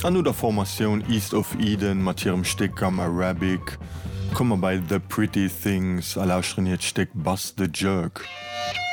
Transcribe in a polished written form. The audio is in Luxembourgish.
An der Formation East of Eden mat hirem Steck am Arabic, kommmer bei The Pretty Things a lauschreniert Steck Bust the Jerk.